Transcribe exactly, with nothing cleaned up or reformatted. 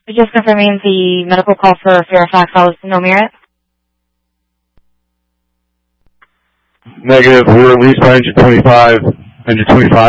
Just confirming the medical call for Fairfax Falls to no merit. Negative. We were released by engine twenty-five. Engine twenty-five.